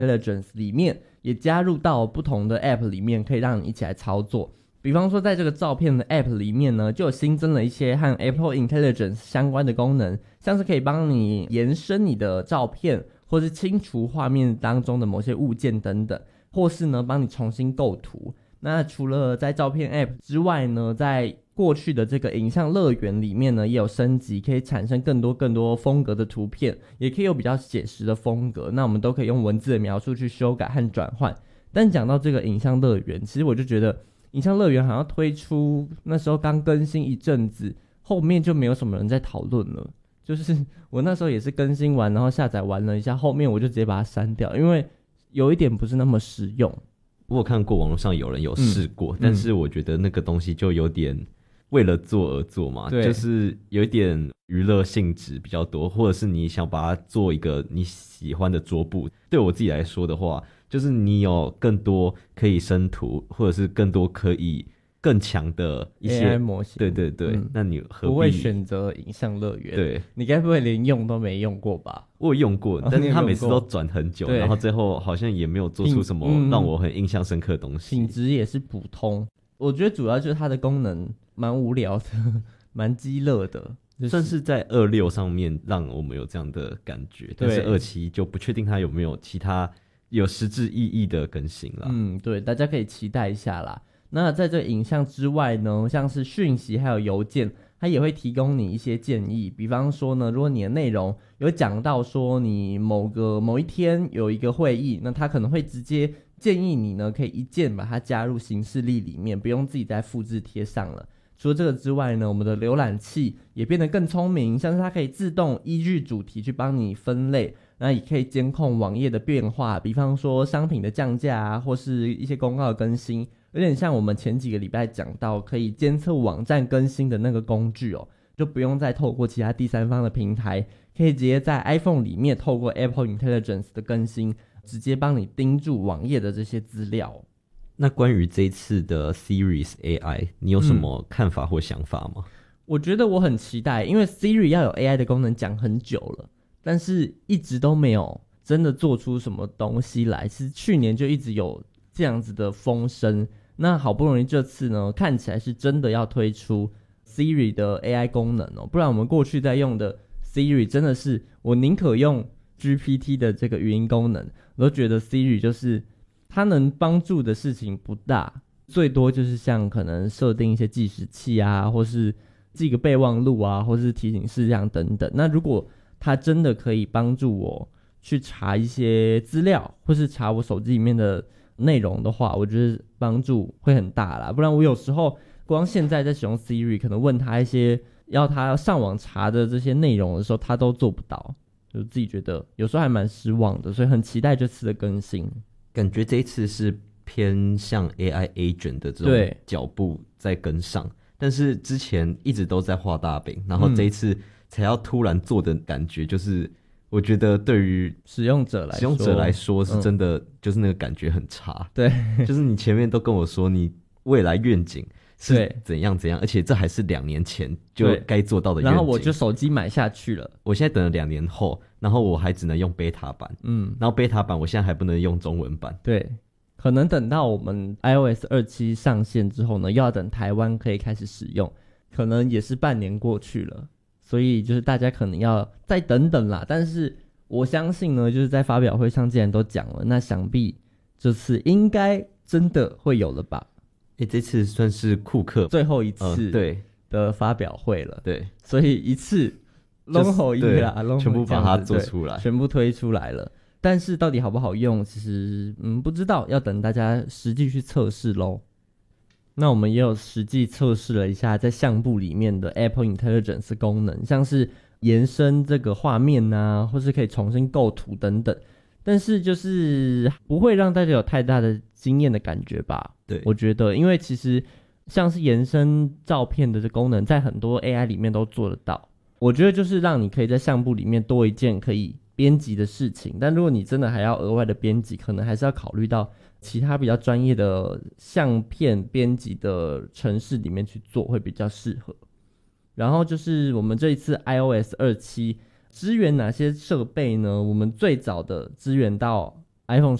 Intelligence 里面也加入到不同的 App 里面，可以让你一起来操作。比方说在这个照片的 App 里面呢，就有新增了一些和 Apple Intelligence 相关的功能，像是可以帮你延伸你的照片，或是清除画面当中的某些物件等等，或是呢帮你重新构图。那除了在照片 App 之外呢，在过去的这个影像乐园里面呢，也有升级，可以产生更多风格的图片，也可以有比较写实的风格，那我们都可以用文字的描述去修改和转换。但讲到这个影像乐园，其实我就觉得影像乐园好像推出那时候刚更新一阵子，后面就没有什么人在讨论了。就是我那时候也是更新完，然后下载完了一下，后面我就直接把它删掉，因为有一点不是那么实用。 我有看过网络上有人有试过，但是我觉得那个东西就有点为了做而做嘛，就是有一点娱乐性质比较多，或者是你想把它做一个你喜欢的桌布。对我自己来说的话，就是你有更多可以生图，或者是更多可以更强的一些 AI 模型。 对对对，那你何必不会选择影像乐园？ 对， 你该不会连用都没用过吧？ 我有用过，但是他每次都转很久，然后最后好像也没有做出什么让我很印象深刻的东西， 品质也是普通。我觉得主要就是它的功能蛮无聊的，蛮鸡肋的， 算是在26上面让我们有这样的感觉，但是27就不确定它有没有其他有实质意义的更新啦。 对，大家可以期待一下啦。那在这影像之外呢，像是讯息还有邮件，它也会提供你一些建议。比方说呢，如果你的内容有讲到说你某一天有一个会议，那它可能会直接建议你呢，可以一键把它加入行事历里面，不用自己再复制贴上了。除了这个之外呢，我们的浏览器也变得更聪明，像是它可以自动依据主题去帮你分类，那也可以监控网页的变化，比方说商品的降价啊，或是一些公告的更新。有点像我们前几个礼拜讲到可以监测网站更新的那个工具哦，就不用再透过其他第三方的平台，可以直接在 iPhone 里面透过 Apple Intelligence 的更新，直接帮你盯住网页的这些资料。 那关于这一次的 Siri's AI 你有什么看法或想法吗？ 我觉得我很期待，因为 Siri 要有 AI 的功能讲很久了，但是一直都没有真的做出什么东西来，是去年就一直有这样子的风声。那好不容易这次呢，看起来是真的要推出 Siri 的 AI 功能哦，不然我们过去在用的 Siri 真的是，我宁可用 GPT 的这个语音功能，我都觉得 Siri 就是它能帮助的事情不大，最多就是像可能设定一些计时器啊，或是记个备忘录啊，或是提醒事项等等。那如果它真的可以帮助我去查一些资料，或是查我手机里面的内容的话，我觉得帮助会很大啦。不然我有时候光现在在使用 Siri， 可能问他一些要他上网查的这些内容的时候，他都做不到，就自己觉得有时候还蛮失望的，所以很期待这次的更新。 感觉这一次是偏向 AI agent 的这种脚步在跟上，但是之前一直都在画大饼，然后这一次才要突然做的感觉，就是我觉得对于使用者来说是真的，就是那个感觉很差。 对， 就是你前面都跟我说你未来愿景是怎样怎样，而且这还是2年前就该做到的愿景。 然后我就手机买下去了， 我现在等了2年后，然后我还只能用 beta 版，然后 beta 版我现在还不能用中文版。 对，可能等到我们 iOS 27上线之后呢，又要等台湾可以开始使用，可能也是半年过去了。所以就是大家可能要再等等啦，但是我相信呢，就是在发表会上既然都讲了，那想必这次应该真的会有了吧。 这次算是库克最后一次的发表会了， 对， 所以一次龙吼一啦， 全部把它做出来， 全部推出来了。但是到底好不好用，其实不知道，要等大家实际去测试咯。那我们也有实际测试了一下在相簿里面的 Apple Intelligence 功能，像是延伸这个画面啊，或是可以重新构图等等，但是就是不会让大家有太大的惊艳的感觉吧。 对， 我觉得因为其实像是延伸照片的这功能在很多 AI 里面都做得到，我觉得就是让你可以在相簿里面多一件可以编辑的事情，但如果你真的还要额外的编辑，可能还是要考虑到其他比较专业的相片编辑的程式里面去做会比较适合。然后就是我们这一次 iOS 27支援哪些设备呢？我们最早的支援到 iPhone